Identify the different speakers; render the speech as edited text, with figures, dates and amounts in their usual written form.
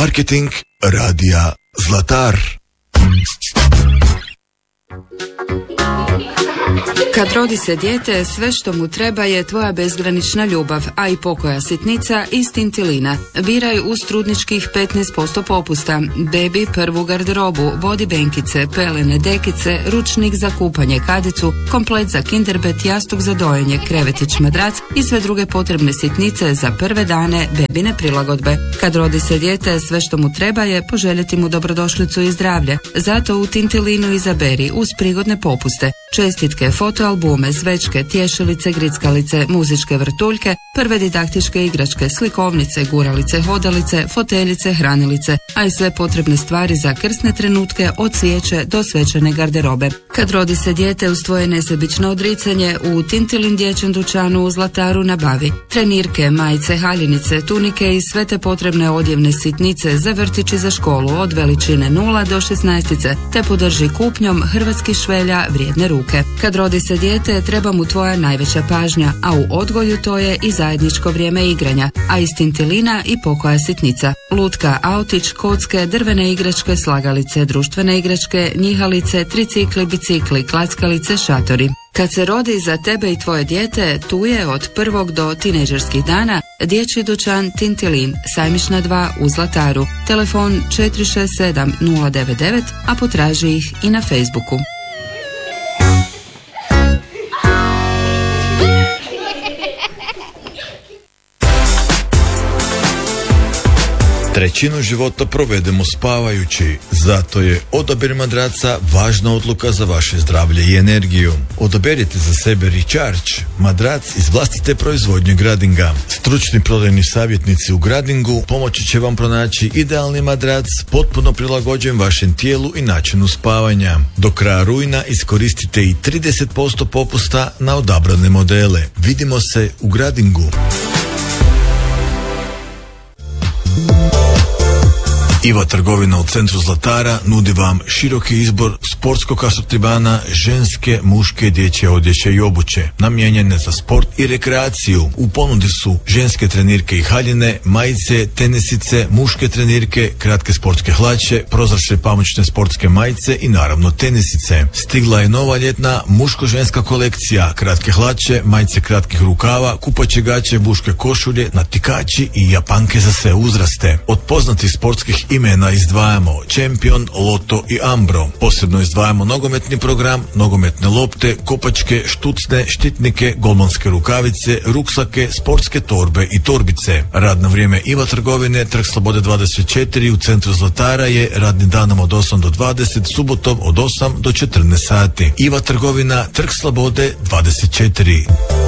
Speaker 1: Marketing radija Zlatar.
Speaker 2: Kad rodi se dijete, sve što mu treba je tvoja bezgranična ljubav, a i pokoja sitnica iz Tintilina. Biraj uz trudničkih 15% popusta, bebi prvu garderobu, vodi benkice, pelene, dekice, ručnik za kupanje, kadicu, komplet za kinderbet, jastuk za dojenje, krevetić, madrac i sve druge potrebne sitnice za prve dane bebine prilagodbe. Kad rodi se dijete, sve što mu treba je poželjeti mu dobrodošlicu i zdravlje. Zato u Tintilinu izaberi uz prigodne popuste čestitke, fotoalbume, zvečke, tješilice, grickalice, muzičke vrtuljke, prve didaktičke igračke, slikovnice, guralice, hodalice, foteljice, hranilice, a i sve potrebne stvari za krsne trenutke od svijeće do svečane garderobe. Kad rodi se dijete uz tvoje nesebično odricanje, u Tintilin dječjem dućanu u Zlataru nabavi trenirke, majice, haljinice, tunike i sve te potrebne odjevne sitnice za vrtić i za školu od veličine 0 do 16, te podrži kupnjom hrvatskih švelja vrijedne ruke. Kad rodi se dijete, treba mu tvoja najveća pažnja, a u odgoju to je i zajedničko vrijeme igranja, a iz Tintilina i pokoja sitnica. Lutka, autić, kocke, drvene igračke, slagalice, društvene igračke, njihalice, tricikli, bicikli, klackalice, šatori. Kad se rodi za tebe i tvoje dijete, tu je od prvog do tinejdžerskih dana dječji dućan Tintilin, Sajmišna 2 u Zlataru. Telefon 467 099, a potraži ih i na Facebooku.
Speaker 1: Trećinu života provedemo spavajući, zato je odabir madraca važna odluka za vaše zdravlje i energiju. Odaberite za sebe Recharge, madrac iz vlastite proizvodnje Gradinga. Stručni prodajni savjetnici u Gradingu pomoći će vam pronaći idealni madrac potpuno prilagođen vašem tijelu i načinu spavanja. Do kraja rujna iskoristite i 30% popusta na odabrane modele. Vidimo se u Gradingu. Iva trgovina u centru Zlatara nudi vam široki izbor sportskog asortimana, ženske, muške, dječje odjeće i obuće, namijenjene za sport i rekreaciju. U ponudi su ženske trenirke i haljine, majice, tenisice, muške trenirke, kratke sportske hlače, prozračne pamučne sportske majice i naravno tenisice. Stigla je nova ljetna muško-ženska kolekcija, kratke hlače, majice kratkih rukava, kupaće gaće, muške košulje, natikači i japanke za sve uzraste. Od poznatih sportskih imena izdvajamo Champion, Loto i Ambro. Posebno izdvajamo nogometni program, nogometne lopte, kopačke, štucne, štitnike, golmanske rukavice, ruksake, sportske torbe i torbice. Radno vrijeme Iva trgovine, Trg Slobode 24 u centru Zlatara je radni danom od 8 do 20, subotom od 8 do 14 sati. Iva trgovina, Trg Slobode 24.